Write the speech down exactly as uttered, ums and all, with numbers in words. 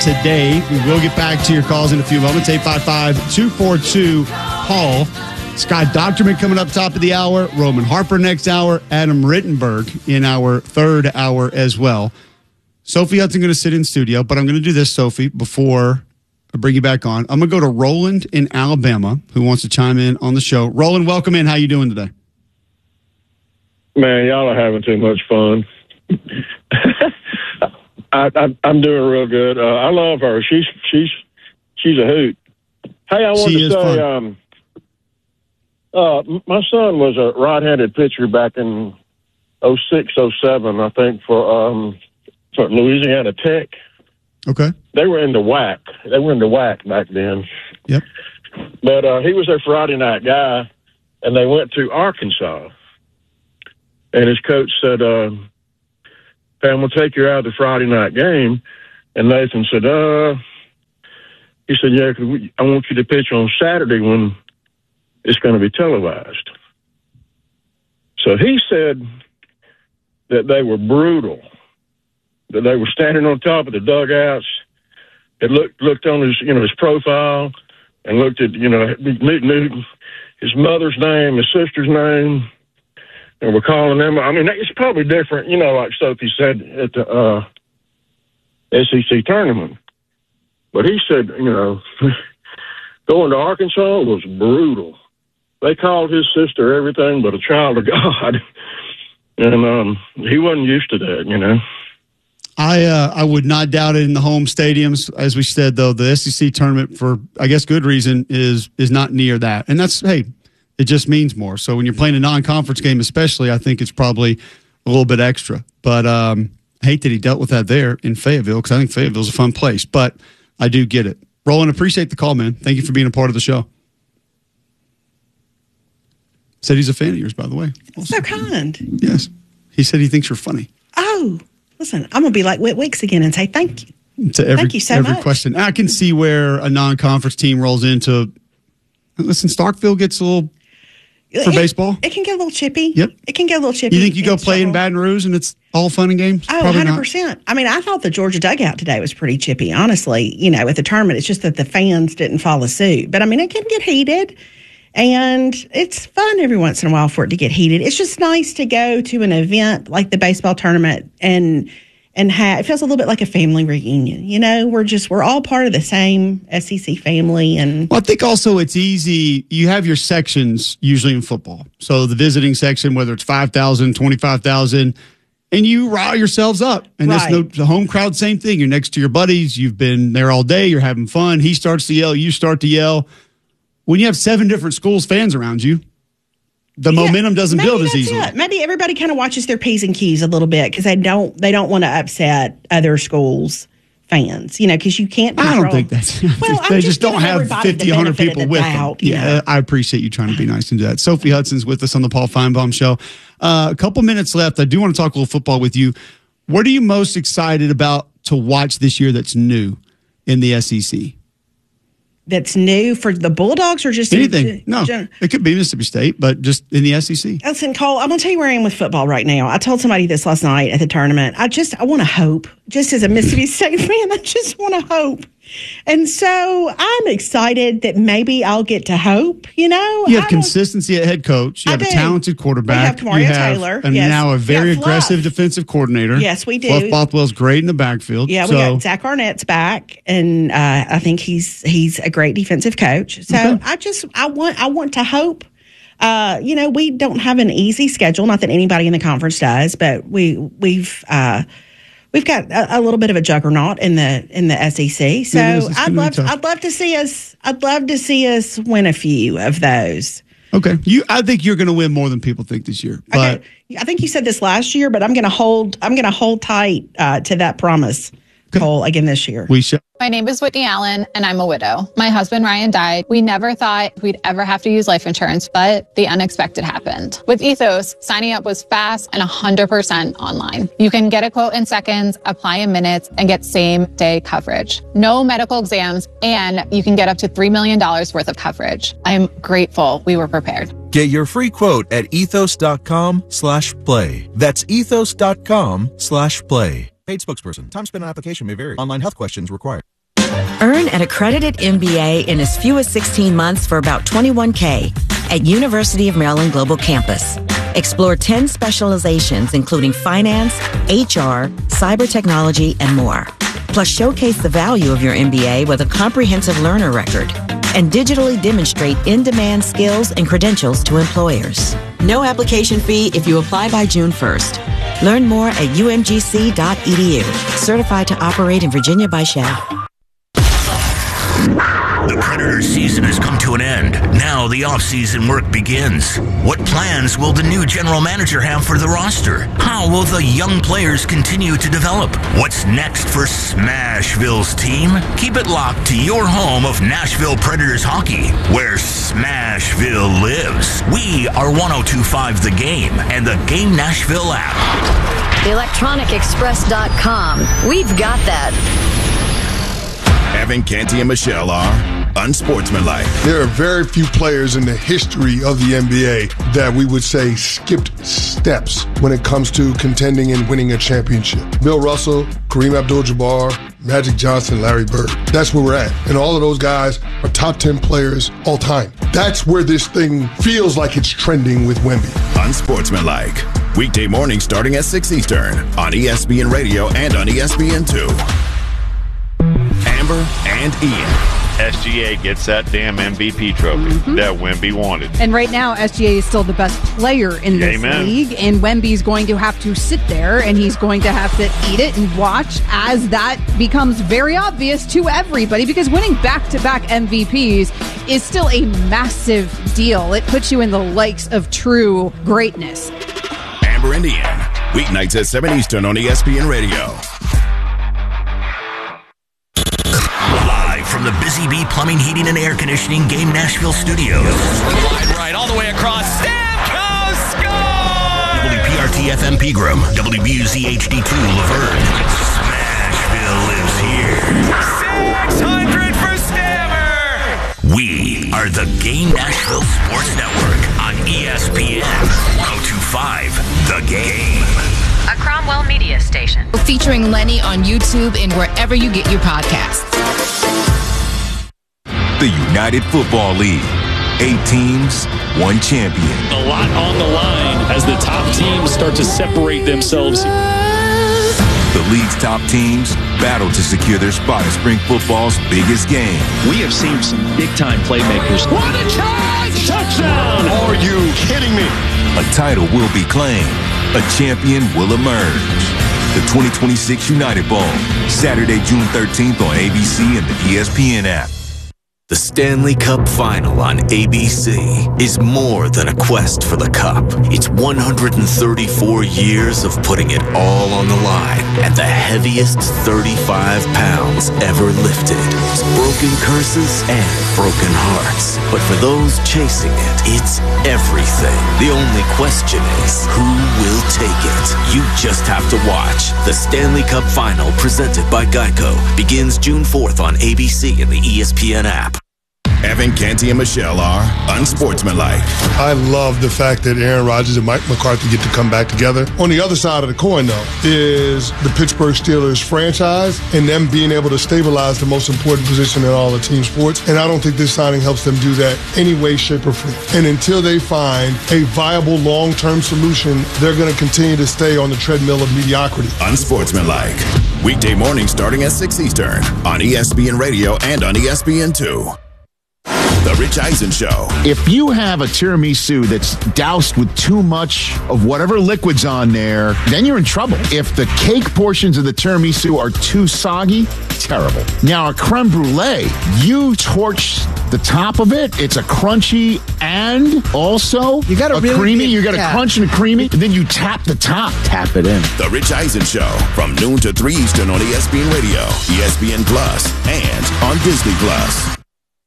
today. We will get back to your calls in a few moments. eight five five, two four two, Paul. Scott Docterman coming up top of the hour. Roman Harper next hour. Adam Rittenberg in our third hour as well. Sophie Hudson going to sit in studio, but I'm going to do this, Sophie, before I bring you back on. I'm going to go to Roland in Alabama, who wants to chime in on the show. Roland, welcome in. How you doing today? Man, y'all are having too much fun. I, I, I'm doing real good. Uh, I love her. She's she's she's a hoot. Hey, I wanted She to is say, fun. um, uh, my son was a right-handed pitcher back in oh six, oh seven, I think, for um, for Louisiana Tech. Okay. They were in the W A C. They were in the W A C back then. Yep. But uh, he was their Friday night guy, and they went to Arkansas. And his coach said, uh, Pam, we'll take you out of the Friday night game. And Nathan said, uh, he said, yeah, 'cause we, I want you to pitch on Saturday when it's going to be televised. So he said that they were brutal, that they were standing on top of the dugouts. It looked, looked on his, you know, his profile and looked at, you know, knew, knew his mother's name, his sister's name. And we're calling them. I mean, it's probably different, you know, like Sophie said at the uh, S E C tournament. But he said, you know, going to Arkansas was brutal. They called his sister everything but a child of God. And um, he wasn't used to that, you know. I uh, I would not doubt it in the home stadiums. As we said, though, the S E C tournament, for, I guess, good reason, is is not near that. And that's, hey, it just means more. So when you're playing a non-conference game especially, I think it's probably a little bit extra. But um, I hate that he dealt with that there in Fayetteville, because I think Fayetteville's a fun place. But I do get it. Roland, appreciate the call, man. Thank you for being a part of the show. Said he's a fan of yours, by the way. So kind. Yes. He said he thinks you're funny. Oh, listen, I'm going to be like Whit Weeks again and say thank you. To every, Thank you so every much. question. I can see where a non-conference team rolls into. Listen, Starkville gets a little for it, baseball. It can get a little chippy. Yep. It can get a little chippy. You think you go in play in Starkville. Baton Rouge and it's all fun and games? Oh, Probably one hundred not. percent. I mean, I thought the Georgia dugout today was pretty chippy, honestly, you know, at the tournament. It's just that the fans didn't follow suit. But, I mean, it can get heated, and it's fun every once in a while for it to get heated. It's just nice to go to an event like the baseball tournament and and have, it feels a little bit like a family reunion. You know, we're just, we're all part of the same S E C family. And Well, I think also it's easy. You have your sections usually in football. So the visiting section, whether it's five thousand, twenty-five thousand, and you rile yourselves up. And that's Right. no, the home crowd, same thing. You're next to your buddies. You've been there all day. You're having fun. He starts to yell. You start to yell. When you have seven different schools' fans around you, the Yeah, momentum doesn't maybe build as that's easily. it. Maybe everybody kind of watches their P's and Q's a little bit because they don't they don't want to upset other schools' fans. You know, because you can't. I don't control- think that's. Well, I'm they just just don't giving have everybody fifty, the one hundred benefit of people the with doubt, them. you Yeah, know. I appreciate you trying to be nice and do that. Sophie Hudson's with us on the Paul Feinbaum Show. Uh, a couple minutes left. I do want to talk a little football with you. What are you most excited about to watch this year that's new in the S E C? That's new for the Bulldogs or just in Anything? gen- No, gen- it could be Mississippi State, but just in the S E C. Listen, Cole, I'm going to tell you where I am with football right now. I told somebody this last night at the tournament. I just, I want to hope. Just as a Mississippi State fan, I just want to hope. And so I'm excited that maybe I'll get to hope, you know? You I have don't- consistency at head coach. You I have a do. talented quarterback. We have Kamaria you have Taylor, and yes. now a very Yeah, Fluff. aggressive defensive coordinator. Yes, we do. Fluff Bothwell's great in the backfield. Yeah, we so, got Zach Arnett's back, and uh, I think he's he's a great defensive coach. So Okay. I just I want I want to hope. Uh, you know, we don't have an easy schedule. Not that anybody in the conference does, but we we've uh, we've got a, a little bit of a juggernaut in the in the S E C. So It is. It's I'd gonna be love tough. I'd love to see us I'd love to see us win a few of those. Okay, you. I think you're going to win more than people think this year. But Okay. I think you said this last year, but I'm going to hold I'm going to hold tight uh, to that promise, Cole, again this year. we shall. My name is Whitney Allen, and I'm a widow. My husband, Ryan, died. We never thought we'd ever have to use life insurance, but the unexpected happened. With Ethos, signing up was fast and one hundred percent online. You can get a quote in seconds, apply in minutes, and get same-day coverage. No medical exams, and you can get up to three million dollars worth of coverage. I'm grateful we were prepared. Get your free quote at ethos.com slash play. That's ethos.com slash play. Paid spokesperson. Time spent on application may vary. Online health questions required. Earn an accredited M B A in as few as sixteen months for about twenty-one thousand dollars at University of Maryland Global Campus. Explore ten specializations, including finance, H R, cyber technology, and more. Plus, showcase the value of your M B A with a comprehensive learner record and digitally demonstrate in-demand skills and credentials to employers. No application fee if you apply by June first. Learn more at U M G C dot E D U. Certified to operate in Virginia by Shell. The Predators season has come to an end. Now the off-season work begins. What plans will the new general manager have for the roster? How will the young players continue to develop? What's next for Smashville's team? Keep it locked to your home of Nashville Predators hockey, where Smashville lives. We are one oh two point five The Game and the Game Nashville app. the electronic express dot com. We've got that. Evan Canty and Michelle are unsportsmanlike. There are very few players in the history of the N B A that we would say skipped steps when it comes to contending and winning a championship. Bill Russell, Kareem Abdul-Jabbar, Magic Johnson, Larry Bird. That's where we're at. And all of those guys are top ten players all time. That's where this thing feels like it's trending with Wemby. Unsportsmanlike. Weekday morning starting at six Eastern on E S P N Radio and on E S P N two. Amber and Ian. S G A gets that damn M V P trophy mm-hmm. that Wemby wanted. And right now, S G A is still the best player in this Amen. league, and Wemby's going to have to sit there, and he's going to have to eat it and watch as that becomes very obvious to everybody, because winning back-to-back M V Ps is still a massive deal. It puts you in the likes of true greatness. Amber and Ian, weeknights at seven Eastern on E S P N Radio. From the Busy Bee Plumbing, Heating, and Air Conditioning Game Nashville Studios. Wide right, all the way across. Stamkos scores! W P R T F M Pegram, W B U Z H D two Laverne. Smashville lives here. six hundred for Stammer! We are the Game Nashville Sports Network on E S P N one oh two point five The Game. A Cromwell Media Station. Featuring Lenny on YouTube and wherever you get your podcasts. The United Football League. Eight teams, one champion. A lot on the line as the top teams start to separate themselves. The league's top teams battle to secure their spot in spring football's biggest game. We have seen some big-time playmakers. What a charge! Touchdown! Are you kidding me? A title will be claimed. A champion will emerge. The twenty twenty-six United Bowl, Saturday, June thirteenth on A B C and the E S P N app. The Stanley Cup Final on A B C is more than a quest for the cup. It's one hundred thirty-four years of putting it all on the line at the heaviest thirty-five pounds ever lifted. It's broken curses and broken hearts. But for those chasing it, it's everything. The only question is, who will take it? You just have to watch. The Stanley Cup Final, presented by Geico, begins June fourth on A B C and the E S P N app. Evan Canty and Michelle are unsportsmanlike. I love the fact that Aaron Rodgers and Mike McCarthy get to come back together. On the other side of the coin, though, is the Pittsburgh Steelers franchise and them being able to stabilize the most important position in all of team sports. And I don't think this signing helps them do that any way, shape, or form. And until they find a viable long-term solution, they're going to continue to stay on the treadmill of mediocrity. Unsportsmanlike. Weekday morning starting at six Eastern on E S P N Radio and on E S P N two. The Rich Eisen Show. If you have a tiramisu that's doused with too much of whatever liquid's on there, then you're in trouble. If the cake portions of the tiramisu are too soggy, terrible. Now, a creme brulee, you torch the top of it. It's a crunchy and also you got a really creamy. Good, you got yeah. a crunch and a creamy, and then you tap the top. Tap it in. The Rich Eisen Show from noon to three Eastern on E S P N Radio, E S P N Plus, and on Disney Plus.